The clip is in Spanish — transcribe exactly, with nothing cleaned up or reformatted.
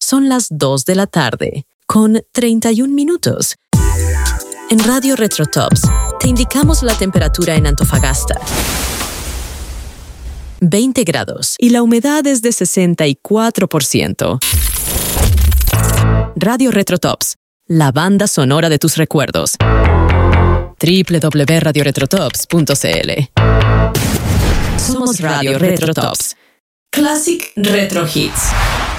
Son las dos de la tarde, con treinta y un minutos. En Radio Retrotops, te indicamos la temperatura en Antofagasta. veinte grados y la humedad es de sesenta y cuatro por ciento. Radio Retrotops, la banda sonora de tus recuerdos. doble u doble u doble u punto radio retrotops punto c l. Somos Radio Retrotops. Classic Retro Hits.